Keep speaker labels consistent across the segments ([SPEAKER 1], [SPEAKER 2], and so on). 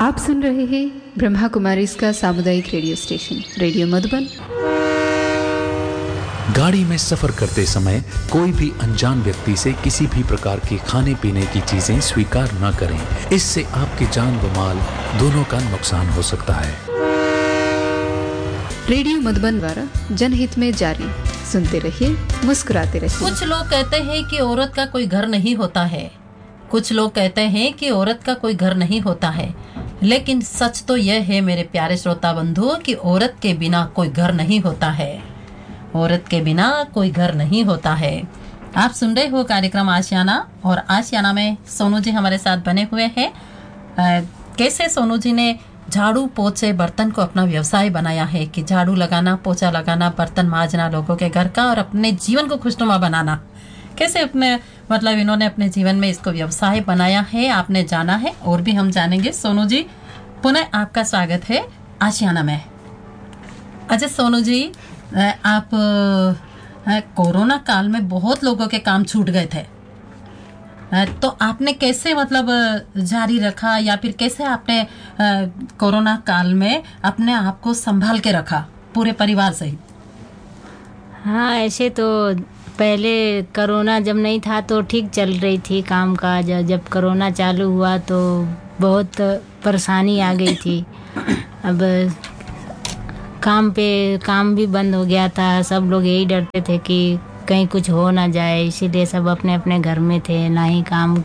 [SPEAKER 1] आप सुन रहे हैं ब्रह्मा कुमारी इसका सामुदायिक रेडियो स्टेशन रेडियो मधुबन।
[SPEAKER 2] गाड़ी में सफर करते समय कोई भी अनजान व्यक्ति से किसी भी प्रकार के खाने पीने की चीजें स्वीकार न करें। इससे आपकी जान व माल दोनों का नुकसान हो सकता है।
[SPEAKER 1] रेडियो मधुबन द्वारा जनहित में जारी। सुनते रहिए, मुस्कुराते रहिए।
[SPEAKER 3] कुछ लोग कहते हैं कि औरत का कोई घर नहीं होता है। कुछ लोग कहते हैं कि औरत का कोई घर नहीं होता है, लेकिन सच तो यह है मेरे प्यारे श्रोता बंधुओं कि औरत के बिना कोई घर नहीं होता है। औरत के बिना कोई घर नहीं होता है। आप सुन रहे हो कार्यक्रम आशियाना, और आशियाना में सोनू जी हमारे साथ बने हुए हैं। कैसे सोनू जी ने झाड़ू पोछे बर्तन को अपना व्यवसाय बनाया है कि झाड़ू लगाना, पोछा लगाना, बर्तन मांजना लोगों के घर का और अपने जीवन को खुशनुमा बनाना, कैसे अपने मतलब इन्होंने अपने जीवन में इसको व्यवसाय बनाया है, आपने जाना है और भी हम जानेंगे। सोनू जी, पुनः आपका स्वागत है आशियाना में। अच्छा सोनू जी, आप कोरोना काल में बहुत लोगों के काम छूट गए थे, तो आपने कैसे मतलब जारी रखा, या फिर कैसे आपने कोरोना काल में अपने आप को संभाल के रखा पूरे परिवार सहित?
[SPEAKER 4] हाँ, ऐसे तो पहले कोरोना जब नहीं था तो ठीक चल रही थी काम काज। जब कोरोना चालू हुआ तो बहुत परेशानी आ गई थी। अब काम भी बंद हो गया था। सब लोग यही डरते थे कि कहीं कुछ हो ना जाए, इसीलिए सब अपने अपने घर में थे। ना ही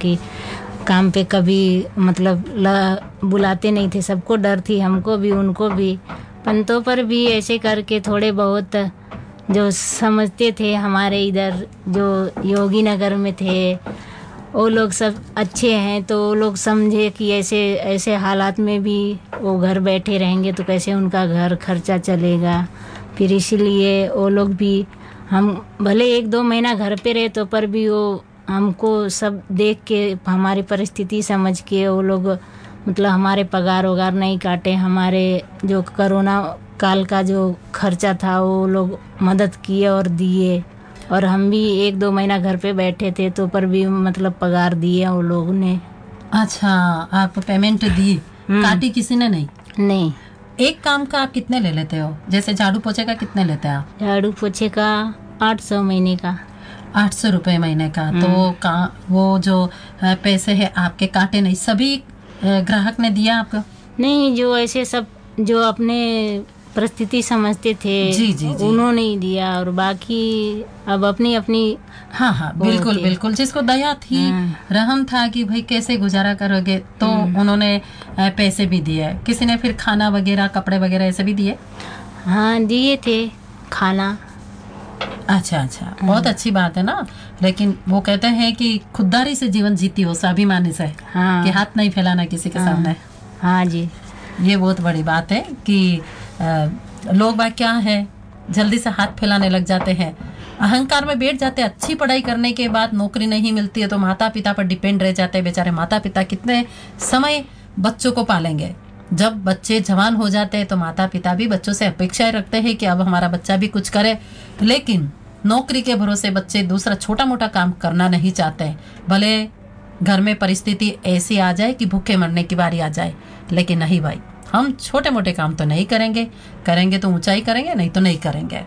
[SPEAKER 4] काम पे कभी मतलब बुलाते नहीं थे। सबको डर थी, हमको भी उनको भी। पंतों पर भी ऐसे करके थोड़े बहुत जो समझते थे, हमारे इधर जो योगी नगर में थे वो लोग सब अच्छे हैं, तो वो लोग समझे कि ऐसे हालात में भी वो घर बैठे रहेंगे तो कैसे उनका घर खर्चा चलेगा। फिर इसीलिए वो लोग भी, हम भले 1-2 महीना घर पे रहे तो पर भी वो हमको सब देख के, हमारी परिस्थिति समझ के वो लोग मतलब हमारे पगार वगार नहीं काटे। हमारे जो कोरोना काल का जो खर्चा था वो लोग मदद किए और दिए। और हम भी 1-2 महीना घर पे बैठे थे तो पर भी मतलब पगार दिए वो लोग ने।
[SPEAKER 3] अच्छा, आप पेमेंट दी, काटी किसी ने नहीं?
[SPEAKER 4] नहीं।
[SPEAKER 3] एक काम का आप कितने ले लेते हो? जैसे झाड़ू पोछे का कितने लेते हैं आप?
[SPEAKER 4] झाड़ू पोछे का 800 महीने का।
[SPEAKER 3] 800 रुपये महीने का। तो वो जो पैसे है आपके काटे नहीं, सभी ग्राहक ने दिया आपको?
[SPEAKER 4] नहीं, जो ऐसे सब जो अपने परिस्थिति समझते थे
[SPEAKER 3] जी।
[SPEAKER 4] उन्होंने ही दिया, और बाकी अब अपनी अपनी।
[SPEAKER 3] हाँ, बिल्कुल। जिसको दया थी, रहम था कि भाई कैसे गुजारा करोगे, तो उन्होंने पैसे भी दिए। किसी ने फिर खाना वगैरह, कपड़े वगैरह ऐसे भी दिए?
[SPEAKER 4] हाँ, दिए थे खाना।
[SPEAKER 3] अच्छा, बहुत अच्छी बात है ना। लेकिन वो कहते हैं कि खुददारी से जीवन जीती हो, स्वाभिमानी से।
[SPEAKER 4] हाँ।
[SPEAKER 3] कि हाथ नहीं फैलाना किसी के सामने।
[SPEAKER 4] हाँ जी,
[SPEAKER 3] ये बहुत बड़ी बात है कि लोग बात क्या है, जल्दी से हाथ फैलाने लग जाते हैं, अहंकार में बैठ जाते हैं। अच्छी पढ़ाई करने के बाद नौकरी नहीं मिलती है तो माता पिता पर डिपेंड रह जाते हैं। बेचारे माता पिता कितने समय बच्चों को पालेंगे। जब बच्चे जवान हो जाते हैं तो माता पिता भी बच्चों से अपेक्षाएं रखते हैं कि अब हमारा बच्चा भी कुछ करे, लेकिन नौकरी के भरोसे बच्चे दूसरा छोटा मोटा काम करना नहीं चाहते। भले घर में परिस्थिति ऐसी आ जाए कि भूखे मरने की बारी आ जाए, लेकिन नहीं भाई, हम छोटे मोटे काम तो नहीं करेंगे तो ऊंचाई करेंगे, नहीं तो नहीं करेंगे।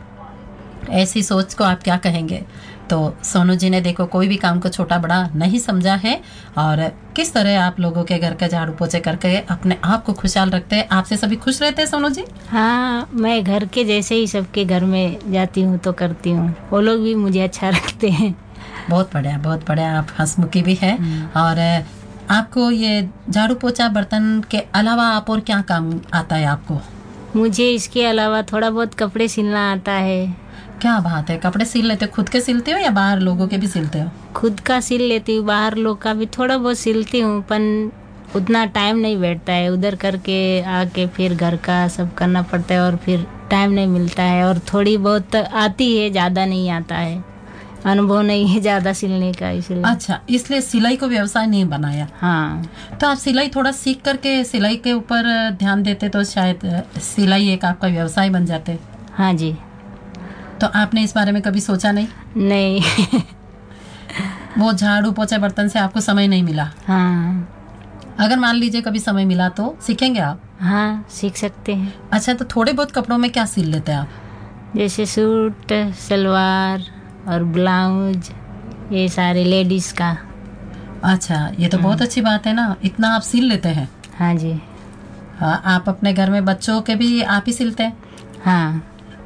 [SPEAKER 3] ऐसी सोच को आप क्या कहेंगे? तो सोनू जी ने देखो कोई भी काम को छोटा बड़ा नहीं समझा है, और किस तरह आप लोगों के घर का झाड़ू पोछे करके अपने आप को खुशहाल रखते हैं। आपसे सभी खुश रहते हैं सोनू जी?
[SPEAKER 4] हाँ, मैं घर के जैसे ही सबके घर में जाती हूँ तो करती हूँ, वो लोग भी मुझे अच्छा रखते हैं।
[SPEAKER 3] बहुत बढ़िया। आप हंसमुखी भी है। और आपको ये झाड़ू पोछा बर्तन के अलावा आप और क्या काम आता है आपको?
[SPEAKER 4] मुझे इसके अलावा थोड़ा बहुत कपड़े सिलना आता है।
[SPEAKER 3] क्या बात है, कपड़े सिल लेते हो? खुद के सिलते हो या बाहर लोगों के भी सिलते हो?
[SPEAKER 4] खुद का सिल लेती हूँ, बाहर लोग का भी थोड़ा बहुत सिलती हूँ, पर उतना टाइम नहीं बैठता है। उधर करके आके फिर घर का सब करना पड़ता है और फिर टाइम नहीं मिलता है। और थोड़ी बहुत आती है, ज़्यादा नहीं आता है, अनुभव नहीं है ज़्यादा सिलने का, इसलिए।
[SPEAKER 3] अच्छा, इसलिए सिलाई को व्यवसाय नहीं बनाया?
[SPEAKER 4] हाँ।
[SPEAKER 3] तो आप सिलाई थोड़ा सीख करके सिलाई के ऊपर ध्यान देते तो शायद सिलाई एक आपका व्यवसाय बन जाते।
[SPEAKER 4] हाँ जी।
[SPEAKER 3] तो आपने इस बारे में कभी सोचा नहीं?
[SPEAKER 4] नहीं।
[SPEAKER 3] वो झाड़ू पोछा बर्तन से आपको समय नहीं मिला?
[SPEAKER 4] हाँ।
[SPEAKER 3] अगर मान लीजिए कभी समय मिला तो सीखेंगे आप?
[SPEAKER 4] हाँ, सीख सकते हैं।
[SPEAKER 3] अच्छा, तो थोड़े बहुत कपड़ों में क्या सिल लेते हैं आप?
[SPEAKER 4] जैसे सूट, सलवार और ब्लाउज, ये सारे लेडीज का।
[SPEAKER 3] अच्छा, ये तो बहुत अच्छी बात है ना, इतना आप सिल लेते हैं।
[SPEAKER 4] हाँ जी।
[SPEAKER 3] हाँ, आप अपने घर में बच्चों के भी आप ही सिलते हैं?
[SPEAKER 4] हाँ।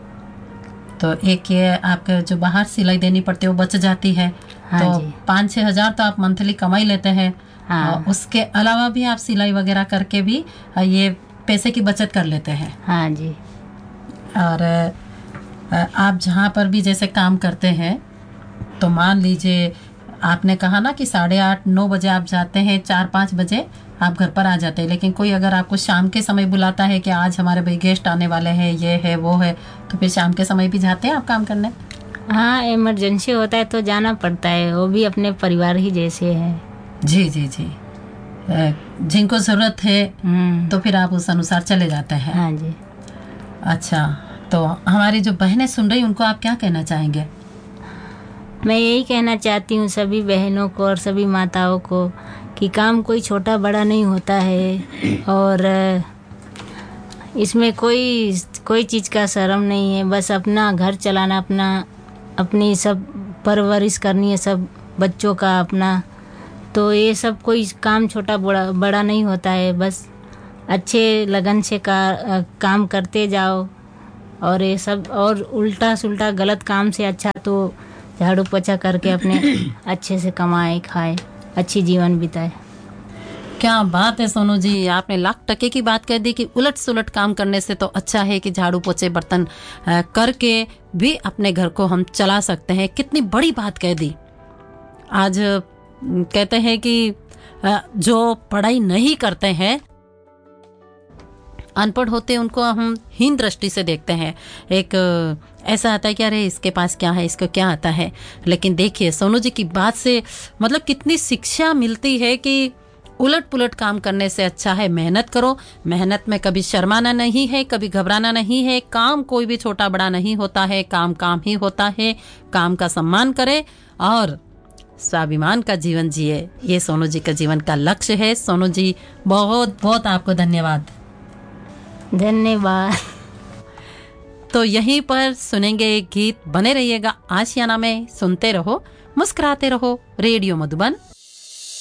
[SPEAKER 3] तो एक ये आपके जो बाहर सिलाई देनी पड़ती है वो बच जाती है।
[SPEAKER 4] हाँ
[SPEAKER 3] तो
[SPEAKER 4] जी।
[SPEAKER 3] 5-6 हजार तो आप मंथली कमाई लेते हैं।
[SPEAKER 4] हाँ।
[SPEAKER 3] और उसके अलावा भी आप सिलाई वगैरह करके भी ये पैसे की बचत कर लेते हैं।
[SPEAKER 4] हाँ जी।
[SPEAKER 3] और आप जहाँ पर भी जैसे काम करते हैं, तो मान लीजिए आपने कहा ना कि 8:30-9 बजे आप जाते हैं, 4-5 बजे आप घर पर आ जाते हैं, लेकिन कोई अगर आपको शाम के समय बुलाता है कि आज हमारे भाई गेस्ट आने वाले हैं, ये है वो है, तो फिर शाम के समय भी जाते हैं आप काम करने?
[SPEAKER 4] हाँ, इमरजेंसी होता है तो जाना पड़ता है, वो भी अपने परिवार ही जैसे है।
[SPEAKER 3] जी जी जी। जिनको ज़रूरत है तो फिर आप उस अनुसार चले जाते हैं।
[SPEAKER 4] हाँ जी।
[SPEAKER 3] अच्छा, तो हमारी जो बहनें सुन रही उनको आप क्या कहना चाहेंगे?
[SPEAKER 4] मैं यही कहना चाहती हूँ सभी बहनों को और सभी माताओं को कि काम कोई छोटा बड़ा नहीं होता है, और इसमें कोई चीज़ का शर्म नहीं है। बस अपना घर चलाना, अपनी सब परवरिश करनी है सब बच्चों का अपना। तो ये सब कोई काम छोटा बड़ा नहीं होता है। बस अच्छे लगन से काम करते जाओ, और ये सब और उल्टा सुल्टा गलत काम से अच्छा तो झाड़ू पोछा करके अपने अच्छे से कमाए खाए, अच्छी जीवन बिताए।
[SPEAKER 3] क्या बात है सोनू जी, आपने लाख टके की बात कह दी कि उलट सुलट काम करने से तो अच्छा है कि झाड़ू पोछे बर्तन करके भी अपने घर को हम चला सकते हैं। कितनी बड़ी बात कह दी। आज कहते हैं कि जो पढ़ाई नहीं करते हैं, अनपढ़ होते हैं, उनको हम हीन दृष्टि से देखते हैं। एक ऐसा आता है कि अरे इसके पास क्या है, इसको क्या आता है। लेकिन देखिए सोनू जी की बात से मतलब कितनी शिक्षा मिलती है कि उलट पुलट काम करने से अच्छा है मेहनत करो। मेहनत में कभी शर्माना नहीं है, कभी घबराना नहीं है। काम कोई भी छोटा बड़ा नहीं होता है, काम काम ही होता है। काम का सम्मान करें और स्वाभिमान का जीवन जिए, ये सोनू जी का जीवन का लक्ष्य है। सोनू जी बहुत बहुत आपको धन्यवाद।
[SPEAKER 4] धन्यवाद।
[SPEAKER 3] तो यहीं पर सुनेंगे एक गीत, बने रहिएगा आशियाना में। सुनते रहो, मुस्कुराते रहो। रेडियो मधुबन